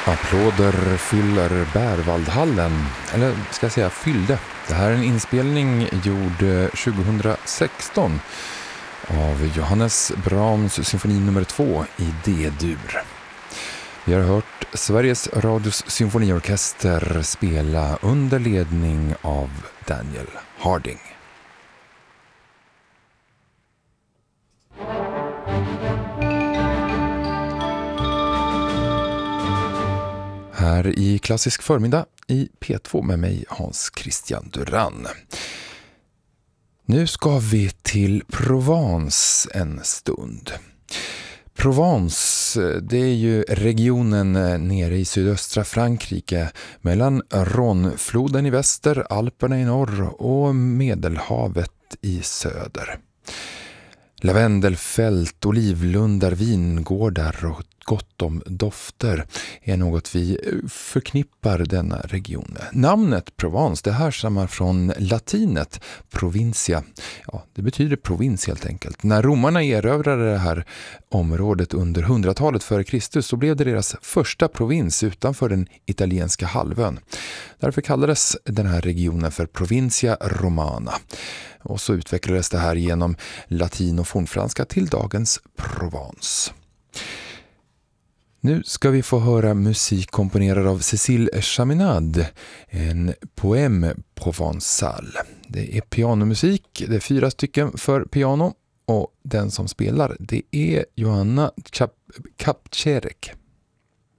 Applåder fyller Bärvaldhallen, eller ska jag säga fyllde. Det här är en inspelning gjord 2016 av Johannes Brahms symfoni nummer 2 i D-dur. Vi har hört Sveriges Radios symfoniorkester spela under ledning av Daniel Harding. Här i Klassisk förmiddag i P2 med mig Hans Christian Duran. Nu ska vi till Provence en stund. Provence, det är ju regionen nere i sydöstra Frankrike mellan Rhônefloden i väster, Alperna i norr och Medelhavet i söder. Lavendelfält, olivlundar, vingårdar och gott om dofter är något vi förknippar denna region. Namnet Provence, det härstammar från latinet provincia. Ja, det betyder provins helt enkelt. När romarna erövrade det här området under 100-talet före Kristus så blev det deras första provins utanför den italienska halvön. Därför kallades den här regionen för Provincia Romana. Och så utvecklades det här genom latin och fornfranska till dagens Provence. Nu ska vi få höra musik komponerad av Cécile Chaminade, en poem provençal. Det är pianomusik, det är 4 stycken för piano och den som spelar det är Johanna Kapczerek.